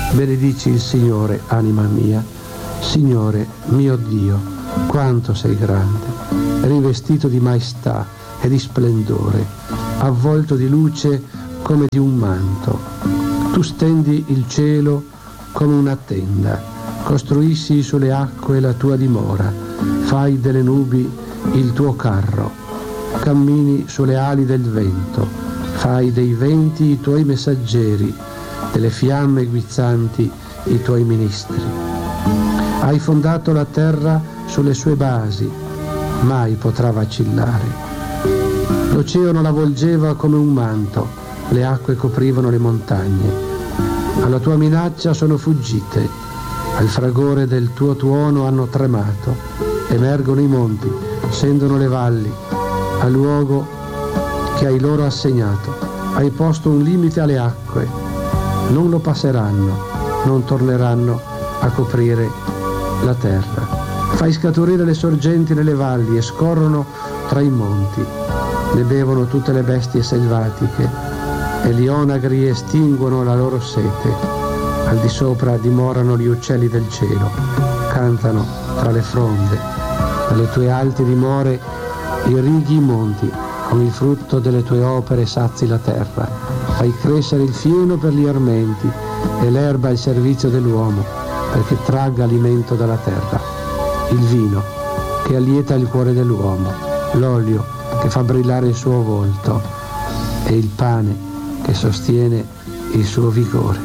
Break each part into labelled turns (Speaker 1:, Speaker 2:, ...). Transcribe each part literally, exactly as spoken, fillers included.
Speaker 1: Benedici il Signore, anima mia. Signore, mio Dio, quanto sei grande, rivestito di maestà e di splendore, avvolto di luce come di un manto. Tu stendi il cielo come una tenda, costruissi sulle acque la tua dimora, fai delle nubi il tuo carro, cammini sulle ali del vento, fai dei venti i tuoi messaggeri, delle fiamme guizzanti i tuoi ministri. Hai fondato la terra sulle sue basi, mai potrà vacillare. L'oceano la volgeva come un manto, le acque coprivano le montagne. Alla tua minaccia sono fuggite, al fragore del tuo tuono hanno tremato. Emergono i monti, scendono le valli, al luogo che hai loro assegnato. Hai posto un limite alle acque, non lo passeranno, non torneranno a coprire la terra. Fai scaturire le sorgenti nelle valli e scorrono tra i monti. Ne bevono tutte le bestie selvatiche e gli onagri estinguono la loro sete. Al di sopra dimorano gli uccelli del cielo, cantano tra le fronde. Alle tue alte dimore irrighi i monti, con il frutto delle tue opere sazi la terra. Fai crescere il fieno per gli armenti e l'erba al servizio dell'uomo, perché tragga alimento dalla terra. Il vino che allieta il cuore dell'uomo, l'olio che fa brillare il suo volto e il pane che sostiene il suo vigore.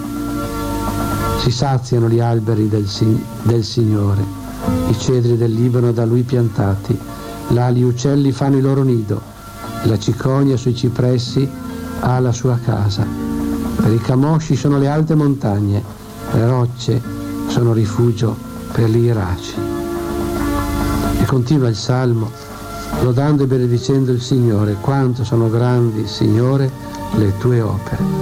Speaker 1: Si saziano gli alberi del, del Signore, i cedri del Libano da lui piantati. Là gli uccelli fanno il loro nido, e la cicogna sui cipressi ha la sua casa. Per i camosci sono le alte montagne, le rocce sono rifugio per gli iraci. E continua il Salmo, lodando e benedicendo il Signore. Quanto sono grandi, Signore, le tue opere.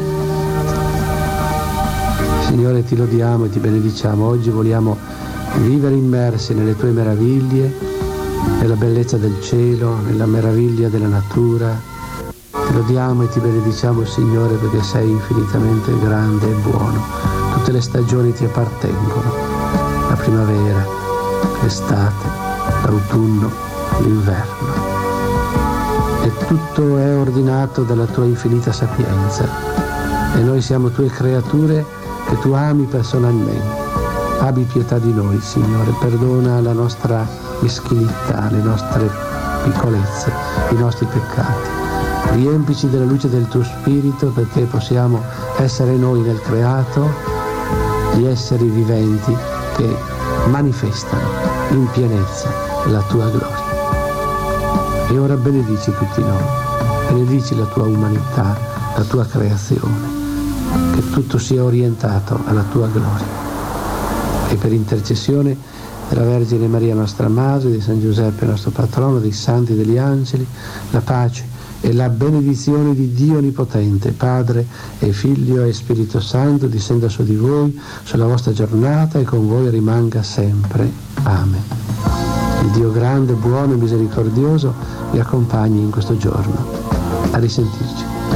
Speaker 1: Signore, ti lodiamo e ti benediciamo. Oggi vogliamo vivere immersi nelle tue meraviglie, nella bellezza del cielo, nella meraviglia della natura. Ti lodiamo e ti benediciamo, Signore, perché sei infinitamente grande e buono. Tutte le stagioni ti appartengono, la primavera, l'estate, l'autunno, l'inverno. E tutto è ordinato dalla tua infinita sapienza. E noi siamo tue creature che tu ami personalmente. Abbi pietà di noi, Signore, perdona la nostra meschinità, le nostre piccolezze, i nostri peccati. Riempici della luce del tuo Spirito perché possiamo essere noi nel creato gli esseri viventi che manifestano in pienezza la tua gloria. E ora benedici tutti noi, benedici la tua umanità, la tua creazione, che tutto sia orientato alla tua gloria. E per intercessione della Vergine Maria nostra Madre, di San Giuseppe nostro patrono, dei santi e degli angeli, la pace e la benedizione di Dio Onnipotente, Padre e Figlio e Spirito Santo, discenda su di voi, sulla vostra giornata e con voi rimanga sempre. Amen. Il Dio grande, buono e misericordioso vi accompagni in questo giorno. A risentirci.